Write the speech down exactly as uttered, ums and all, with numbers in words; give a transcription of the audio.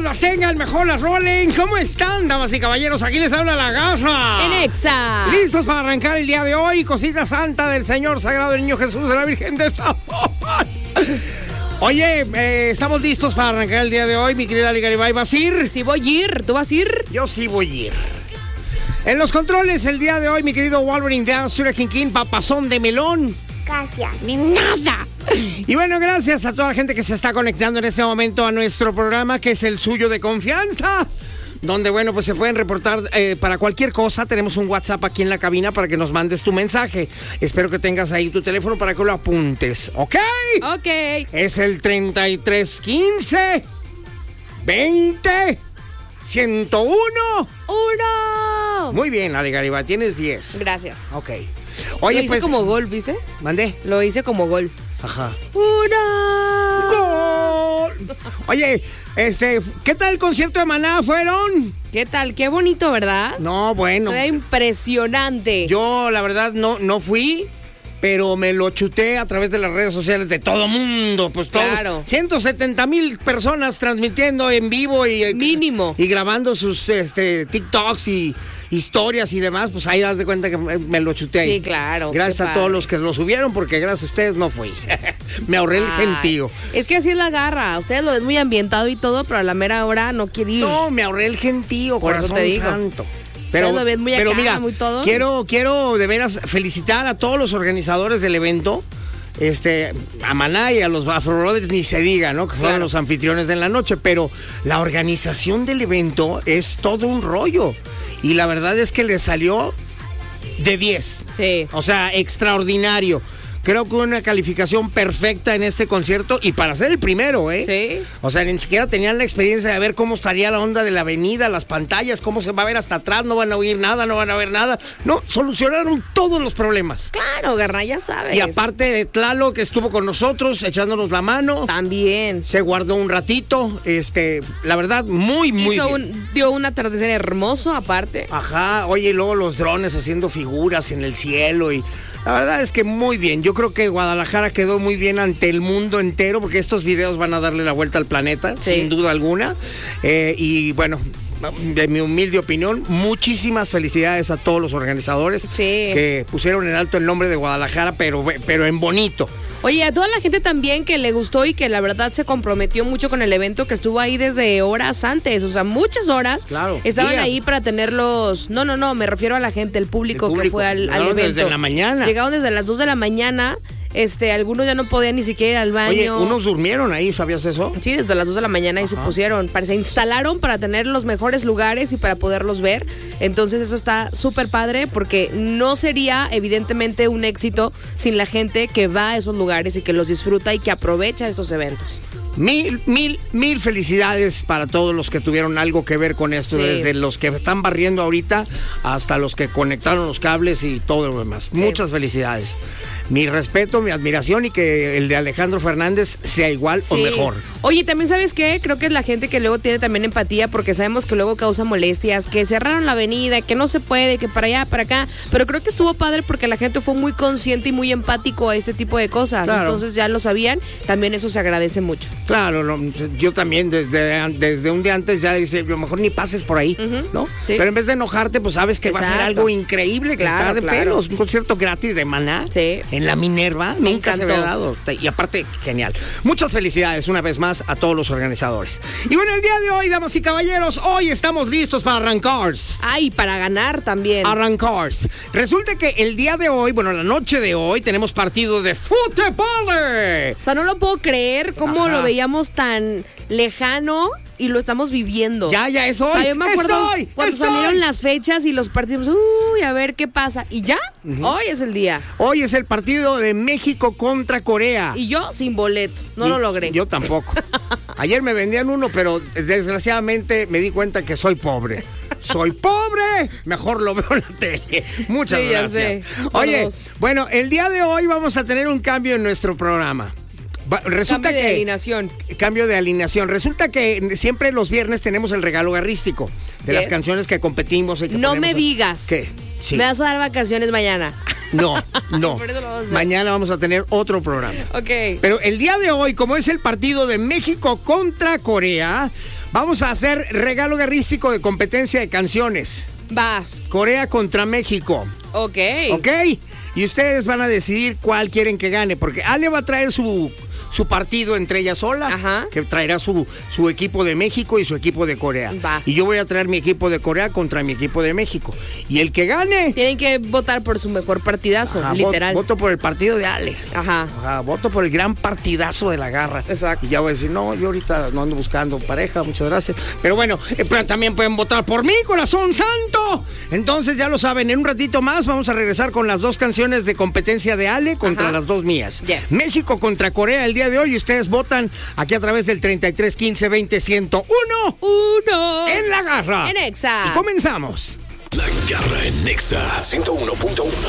las tengan, mejor las rolen. ¿Cómo están, damas y caballeros? Aquí les habla la Garza. En Exa. Listos para arrancar el día de hoy. Cosita santa del Señor Sagrado del Niño Jesús de la Virgen de Zamora. Oye, eh, estamos listos para arrancar el día de hoy, mi querida Ligaribay. ¿Vas a ir? Sí voy a ir. ¿Tú vas a ir? Yo sí voy a ir. En los controles el día de hoy, mi querido Wolverine Down, Sura King King, papazón de melón. Gracias. Ni nada. Y bueno, gracias a toda la gente que se está conectando en este momento a nuestro programa, que es el suyo de confianza, donde, bueno, pues se pueden reportar eh, para cualquier cosa. Tenemos un WhatsApp aquí en la cabina para que nos mandes tu mensaje. Espero que tengas ahí tu teléfono para que lo apuntes, ¿ok? Ok. Es el treinta y tres quince veinte ciento uno. ¡Uno! Muy bien, Ale Garibay, tienes diez. Gracias. Ok. Oye, Oye, lo hice pues... como gol, ¿viste? ¿Mandé? Lo hice como gol. Ajá. ¡Uno! ¡Gol! Oye, este, ¿qué tal el concierto de Maná fueron? ¿Qué tal? Qué bonito, ¿verdad? No, bueno. Se ve impresionante. Yo, la verdad, no, no fui, pero me lo chuté a través de las redes sociales de todo mundo. Pues todo. Claro. ciento setenta mil personas transmitiendo en vivo y... Mínimo. Y grabando sus este, TikToks y historias y demás. Pues ahí das de cuenta que me lo chuté ahí. Sí, claro. Gracias a todos los que lo subieron, porque gracias a ustedes no fui. Me ahorré el Ay, gentío. Es que así es la garra. Ustedes lo ven muy ambientado y todo, pero a la mera hora no quiere ir. No, me ahorré el gentío, Por eso corazón te digo. santo. Pero, Ustedes lo ven muy pero acá, mira, muy todo. quiero, quiero de veras felicitar a todos los organizadores del evento. Este, a Maná y a los Afro Brothers ni se diga, ¿no? Que fueron Claro. los anfitriones de la noche, pero la organización del evento es todo un rollo. Y la verdad es que le salió de diez. Sí. O sea, extraordinario. Creo que una calificación perfecta en este concierto y para ser el primero, ¿eh? Sí. O sea, ni siquiera tenían la experiencia de ver cómo estaría la onda de la avenida, las pantallas, cómo se va a ver hasta atrás, no van a oír nada, no van a ver nada. No, solucionaron todos los problemas. Claro, garra, ya sabes. Y aparte de Tlalo, que estuvo con nosotros, echándonos la mano, También. se guardó un ratito. Este, la verdad, muy, muy Hizo bien. un, dio un atardecer hermoso, aparte. Ajá, oye, y luego los drones haciendo figuras en el cielo y... La verdad es que muy bien. Yo creo que Guadalajara quedó muy bien ante el mundo entero, porque estos videos van a darle la vuelta al planeta, Sí. sin duda alguna. Eh, y bueno, de mi humilde opinión, muchísimas felicidades a todos los organizadores Sí. que pusieron en alto el nombre de Guadalajara, pero, pero en bonito. Oye, a toda la gente también que le gustó y que la verdad se comprometió mucho con el evento, que estuvo ahí desde horas antes, o sea, muchas horas. Claro, Estaban días. ahí para tenerlos. No, no, no, me refiero a la gente, el público, El público. que fue al, al Llegaron evento. desde la mañana. Llegaron desde las dos de la mañana. Este, algunos ya no podían ni siquiera ir al baño. Oye, unos durmieron ahí, ¿sabías eso? Sí, desde las dos de la mañana y se pusieron, para, se instalaron para tener los mejores lugares y para poderlos ver. Entonces eso está súper padre, porque no sería evidentemente un éxito sin la gente que va a esos lugares y que los disfruta y que aprovecha estos eventos. Mil, mil, mil felicidades para todos los que tuvieron algo que ver con esto, Sí. desde los que están barriendo ahorita hasta los que conectaron los cables y todo lo demás. Sí. Muchas felicidades. Mi respeto, mi admiración, y que el de Alejandro Fernández sea igual o Sí. mejor. Oye, también ¿sabes qué? Creo que es la gente que luego tiene también empatía, porque sabemos que luego causa molestias, que cerraron la avenida, que no se puede, que para allá, para acá. Pero creo que estuvo padre porque la gente fue muy consciente y muy empático a este tipo de cosas. Claro. Entonces ya lo sabían, también eso se agradece mucho. Claro, no, yo también desde, desde un día antes ya dice, a lo mejor ni pases por ahí, Ujú, ¿no? sí. Pero en vez de enojarte, pues sabes que va a ser Exacto. algo increíble, que Claro, está de claro. pelos. Un concierto gratis de Maná Sí. en la Minerva, Me nunca se encantó. había dado. Y aparte, genial. Muchas felicidades una vez más a todos los organizadores. Y bueno, el día de hoy, damas y caballeros, hoy estamos listos para arrancar. Ay, para ganar también. Arrancar. Resulta que el día de hoy, bueno, la noche de hoy, tenemos partido de fútbol. O sea, no lo puedo creer cómo Ajá. lo veíamos tan lejano y lo estamos viviendo. Ya, ya es hoy. O sea, yo me Es acuerdo hoy, cuando es salieron hoy. las fechas y los partidos, uy, a ver qué pasa. Y ya, hoy es el día. Hoy es el partido de México contra Corea. Y yo sin boleto, no Y lo logré. Yo tampoco. Ayer me vendían uno, pero desgraciadamente me di cuenta que soy pobre. Soy pobre, mejor lo veo en la tele. Muchas Sí, ya gracias. sé. Por Oye, dos. bueno, el día de hoy vamos a tener un cambio en nuestro programa. Va- Resulta Cambio de que alineación. cambio de alineación. Resulta que siempre los viernes tenemos el regalo garrístico de las Yes. canciones que competimos. Y que No ponemos me a- digas. ¿Qué? Sí. Me vas a dar vacaciones mañana. No, no. Por eso lo vamos a hacer. Mañana vamos a tener otro programa. Ok. Pero el día de hoy, como es el partido de México contra Corea, Vamos a hacer regalo guerrístico de competencia de canciones. Va. Corea contra México. Ok. Ok. Y ustedes van a decidir cuál quieren que gane, porque Ale va a traer su, su partido entre ella sola, Ajá. que traerá su, su equipo de México y su equipo de Corea. Va. Y yo voy a traer mi equipo de Corea contra mi equipo de México. Y el que gane... Tienen que votar por su mejor partidazo, Ajá, literal. Voto por el partido de Ale. Ajá. Ajá, voto por el gran partidazo de la garra. Exacto. Y ya voy a decir, no, yo ahorita no ando buscando pareja, muchas gracias. Pero bueno, eh, pero también pueden votar por mí, corazón santo. Entonces ya lo saben, en un ratito más vamos a regresar con las dos canciones de competencia de Ale contra Ajá. las dos mías. Yes. México contra Corea el día de hoy. Ustedes votan aquí a través del treinta y tres quince veinte ciento uno. Uno. En la garra. En Exa. Y comenzamos. La garra en Nexa ciento uno punto uno.